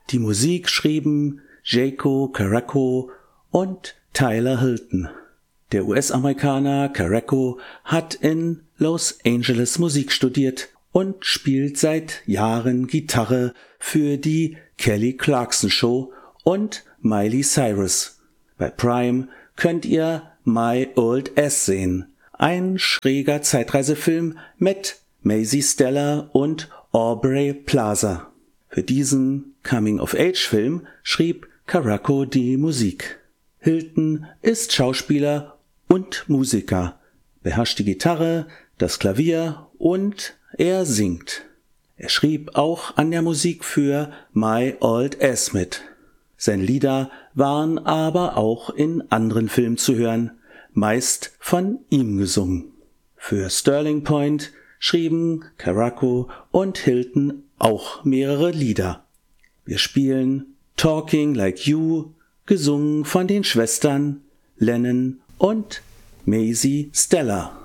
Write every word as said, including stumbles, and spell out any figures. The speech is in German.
Die Musik schrieben Jaco Carracco und Tyler Hilton. Der U S-Amerikaner Carracco hat in Los Angeles Musik studiert und spielt seit Jahren Gitarre für die Kelly Clarkson Show und Miley Cyrus. Bei Prime könnt ihr My Old Ass sehen, ein schräger Zeitreisefilm mit Maisie Steller und Aubrey Plaza. Für diesen Coming-of-Age-Film schrieb Carracco die Musik. Hilton ist Schauspieler und Musiker, beherrscht die Gitarre, das Klavier und er singt. Er schrieb auch an der Musik für My Old Ass mit. Seine Lieder waren aber auch in anderen Filmen zu hören, meist von ihm gesungen. Für Sterling Point schrieben Carracco und Hilton auch mehrere Lieder. Wir spielen Talking Like You, gesungen von den Schwestern Lennon und Maisie Steller.